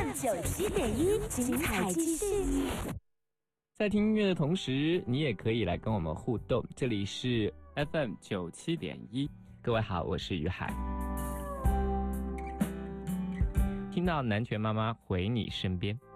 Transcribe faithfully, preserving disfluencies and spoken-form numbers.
九七点一，精彩继续。 在听音乐的同时，你也可以来跟我们互动。这里是 F M 九七点一，各位好，我是于海。听到南拳妈妈回你身边。